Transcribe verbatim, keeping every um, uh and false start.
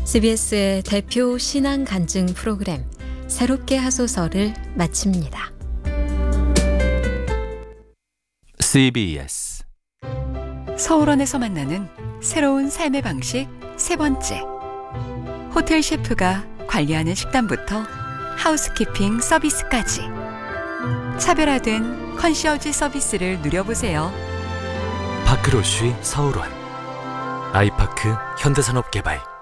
씨비에스의 대표 신앙 간증 프로그램 새롭게 하소서를 마칩니다. 씨비에스 서울원에서 만나는 새로운 삶의 방식 세 번째. 호텔 셰프가 관리하는 식단부터 하우스키핑 서비스까지 차별화된 컨시어지 서비스를 누려보세요. 파크로쉬 서울원 아이파크 현대산업개발